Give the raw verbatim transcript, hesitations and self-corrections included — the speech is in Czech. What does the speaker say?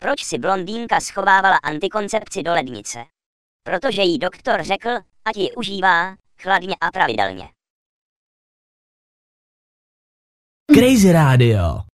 Proč si blondýnka schovávala antikoncepci do lednice? Protože jí doktor řekl, ať ji užívá, chladně a pravidelně. Crazy Radio.